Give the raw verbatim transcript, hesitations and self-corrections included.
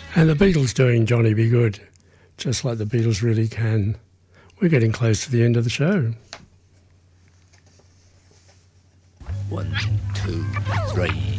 And the Beatles doing Johnny Be Good, just like the Beatles really can. We're getting close to the end of the show. One, two, three.